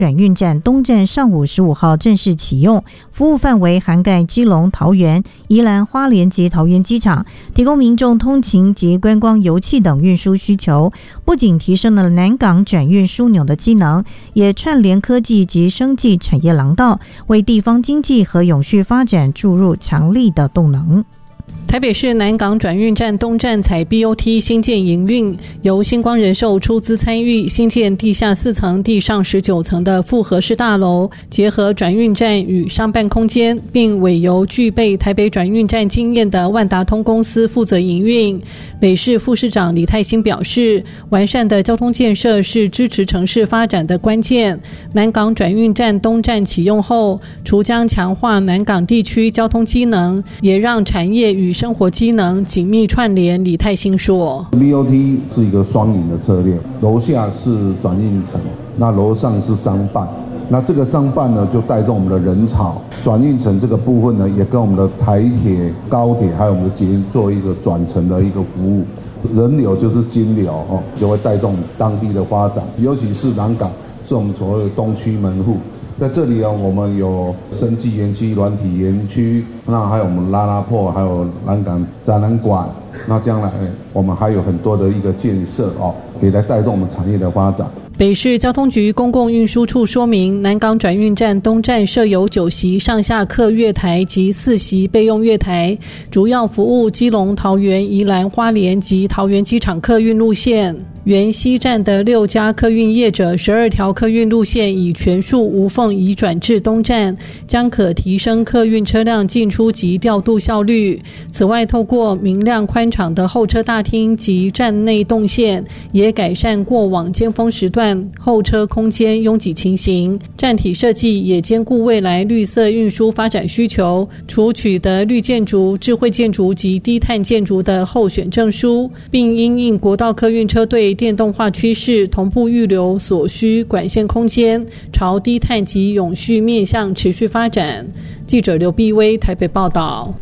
转运站东站上午15号正式启用，服务范围涵盖基隆、桃园、宜兰、花莲及桃园机场，提供民众通勤及观光油气等运输需求。不仅提升了南港转运枢纽的机能，也串联科技及生技产业廊道，为地方经济和永续发展注入强力的动能。 台北市南港转运站东站采 BOT 新建营运，由星光人寿出资参与新建地下4层、地上19层的复合式大楼，结合转运站与商办空间，并委由具备台北转运站经验的万达通公司负责营运。北市副市长李泰兴表示，完善的交通建设是支持城市发展的关键。南港转运站东站启用后，除将强化南港地区交通机能，也让产业与生活机能紧密串联。李泰兴说 BOT 是一个双赢的策略，楼下是转运层，那楼上是商办，那这个商办呢就带动我们的人潮，转运层这个部分呢也跟我们的台铁、高铁还有我们的捷运做一个转乘的一个服务，人流就是金流就会带动当地的发展，尤其是南港是我们所谓的东区门户。在这里我们有生技园区、软体园区，那还有我们拉拉破，还有南港展览馆。那将来我们还有很多的一个建设可以来带动我们产业的发展。 北市交通局公共运输处说明，南港转运站东站设有9席上下客月台及4席备用月台，主要服务基隆、桃园、宜兰、花莲及桃园机场客运路线。原西站的6家客运业者12条客运路线已全数无缝移转至东站，将可提升客运车辆进出及调度效率。此外，透过明亮宽敞的候车大厅及站内动线，也改善过往尖峰时段候车空间拥挤情形。站体设计也兼顾未来绿色运输发展需求，除取得绿建筑、智慧建筑及低碳建筑的候选证书，并因应国道客运车队电动化趋势，同步预留所需管线空间，朝低碳及永续面向持续发展。记者刘碧薇台北报道。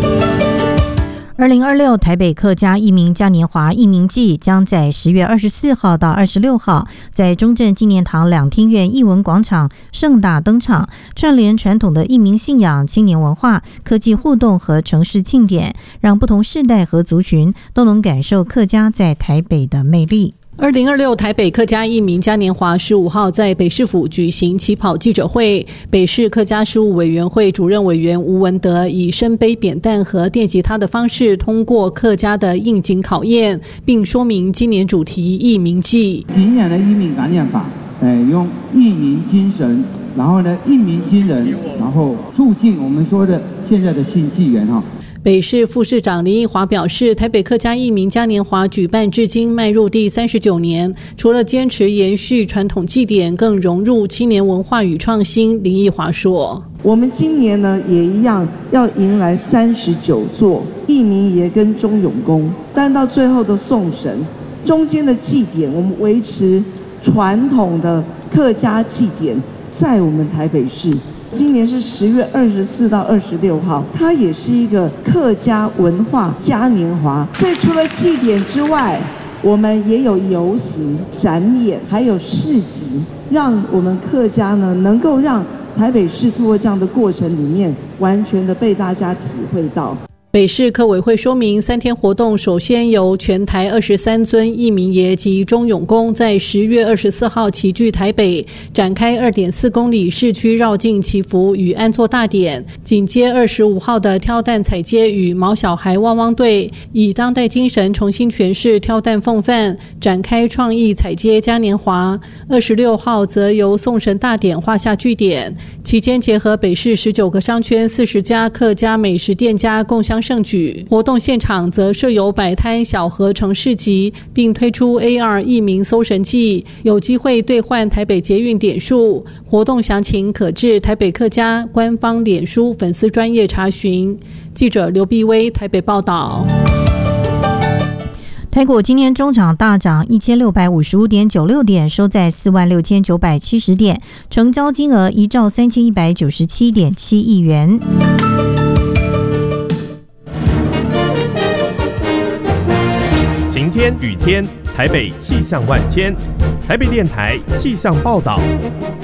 2026台北客家艺名嘉年华艺名季将在10月24号到26号在中正纪念堂两厅院艺文广场盛大登场，串联传统的艺名信仰、青年文化、科技互动和城市庆典，让不同世代和族群都能感受客家在台北的魅力。 2026台北客家艺名嘉年华15号在北市府举行起跑记者会，北市客家事务委员会主任委员吴文德以深杯扁担和电吉他的方式通过客家的应景考验，并说明今年主题艺名季。 今年的艺名感念法，用艺名精神，然后呢艺名惊人，然后促进我们说的现在的新纪元北市副市长林奕华表示，台北客家艺名嘉年华举办至今迈入第39年，除了坚持延续传统祭典，更融入青年文化与创新。林奕华说， 我们今年呢也一样要迎来39座艺名爷跟钟永公，但到最后的送神中间的祭典，我们维持传统的客家祭典在我们台北市。今年是10月24到26号，它也是一个客家文化嘉年华。所以除了祭典之外，我们也有游行、展演，还有市集，让我们客家呢能够让台北市透过这样的过程里面，完全的被大家体会到。 北市客委会说明，3天活动首先由全台23尊艺名爷及钟永公在10月24号齐聚台北，展开2.4公里市区绕境祈福与安坐大典。紧接25号的挑担踩街与毛小孩汪汪队，以当代精神重新诠释挑担奉饭，展开创意踩街嘉年华。26号则由送神大典画下句点，期间结合北市19个商圈40家客家美食店家共襄盛举。活动现场则设有摆摊小合成市集，并推出 AR 艺名搜神记，有机会兑换台北捷运点数。活动详情可至台北客家官方脸书粉丝专页查询。记者刘碧薇台北报道。 台股今天中场大涨1655.96点，收在46970点，成交金额1兆3197.7亿元。 晴天雨天，台北气象万千。台北电台气象报道。